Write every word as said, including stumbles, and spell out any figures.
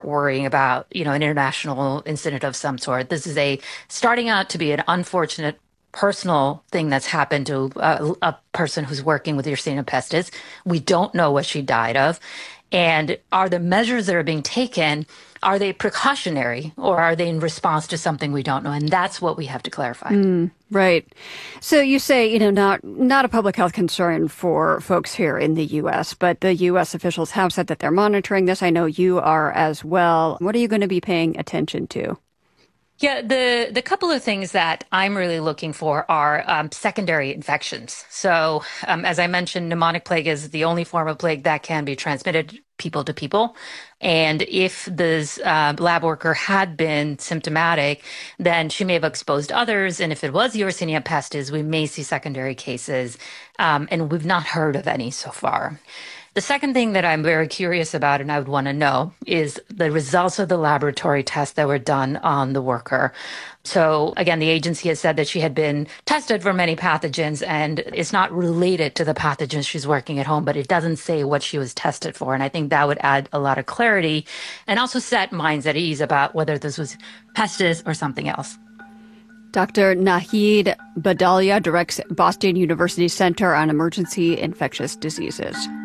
worrying about, you know, an international incident of some sort. This is a starting out to be an unfortunate personal thing that's happened to a, a person who's working with Yersinia pestis. We don't know what she died of. And are the measures that are being taken, are they precautionary or are they in response to something we don't know? And that's what we have to clarify. Mm, right. So you say, you know, not not a public health concern for folks here in the U S, but the U S officials have said that they're monitoring this. I know you are as well. What are you going to be paying attention to? Yeah, the, the couple of things that I'm really looking for are um, secondary infections. So, um, as I mentioned, pneumonic plague is the only form of plague that can be transmitted people to people. And if this uh, lab worker had been symptomatic, then she may have exposed others. And if it was Yersinia pestis, we may see secondary cases. Um, and we've not heard of any so far. The second thing that I'm very curious about and I would want to know is the results of the laboratory tests that were done on the worker. So again, the agency has said that she had been tested for many pathogens and it's not related to the pathogens she's working at home, but it doesn't say what she was tested for. And I think that would add a lot of clarity and also set minds at ease about whether this was pestis or something else. Doctor Nahid Badalia directs Boston University Center on Emergency Infectious Diseases.